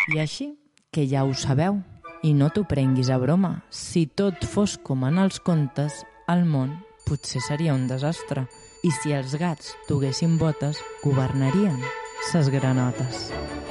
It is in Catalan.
I així que ja ho sabeu, i no t'ho prenguis a broma, si tot fos com en els contes, el món potser seria un desastre. I si els gats duguessin botes, governarien ses granotes.